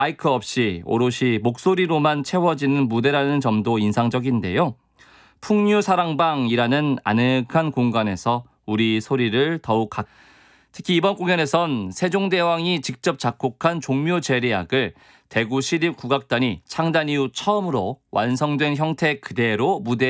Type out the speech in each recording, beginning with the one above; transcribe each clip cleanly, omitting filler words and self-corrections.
마이크 없이 오롯이 목소리로만 채워지는 무대라는 점도 인상적인데요. 풍류사랑방이라는 아늑한 공간에서 우리 소리를 더욱 특히 이번 공연에선 세종대왕이 직접 작곡한 종묘제례악을 대구 시립국악단이 창단 이후 처음으로 완성된 형태 그대로 무대에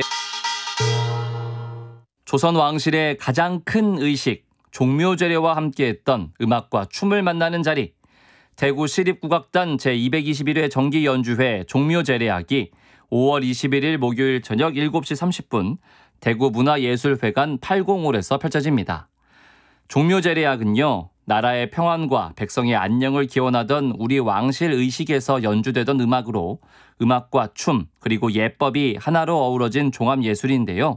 조선 왕실의 가장 큰 의식 종묘제례와 함께했던 음악과 춤을 만나는 자리 대구 시립국악단 제221회 정기연주회 종묘제례악이 5월 21일 목요일 저녁 7시 30분 대구 문화예술회관 805홀에서 펼쳐집니다. 종묘제례악은요. 나라의 평안과 백성의 안녕을 기원하던 우리 왕실 의식에서 연주되던 음악으로 음악과 춤 그리고 예법이 하나로 어우러진 종합예술인데요.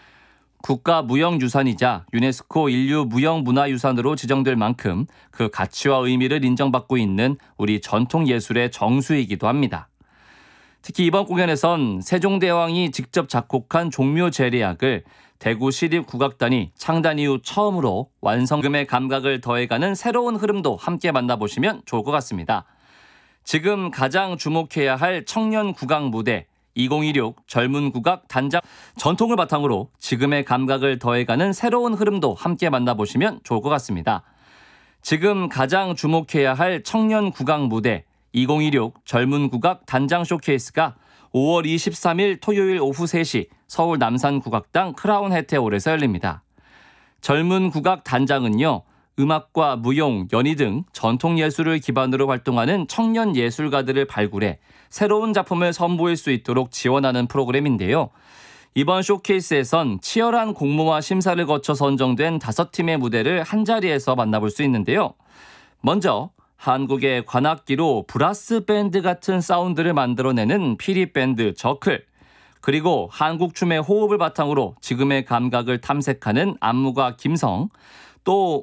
국가무형유산이자 유네스코 인류무형문화유산으로 지정될 만큼 그 가치와 의미를 인정받고 있는 우리 전통예술의 정수이기도 합니다. 특히 이번 공연에선 세종대왕이 직접 작곡한 종묘제례악을 대구 시립국악단이 창단 이후 처음으로 완성금의 감각을 더해가는 새로운 흐름도 함께 만나보시면 좋을 것 같습니다. 지금 가장 주목해야 할 청년 국악 무대 2016 젊은 국악 단장 전통을 바탕으로 지금의 감각을 더해가는 새로운 흐름도 함께 만나보시면 좋을 것 같습니다. 지금 가장 주목해야 할 청년 국악 무대 2016 젊은 국악 단장 쇼케이스가 5월 23일 토요일 오후 3시 서울 남산국악당 크라운 해태홀에서 열립니다. 젊은 국악 단장은요. 음악과 무용, 연희 등 전통예술을 기반으로 활동하는 청년 예술가들을 발굴해 새로운 작품을 선보일 수 있도록 지원하는 프로그램인데요. 이번 쇼케이스에선 치열한 공모와 심사를 거쳐 선정된 5팀의 무대를 한자리에서 만나볼 수 있는데요. 먼저 한국의 관악기로 브라스 밴드 같은 사운드를 만들어내는 피리밴드 저클, 그리고 한국 춤의 호흡을 바탕으로 지금의 감각을 탐색하는 안무가 김성, 또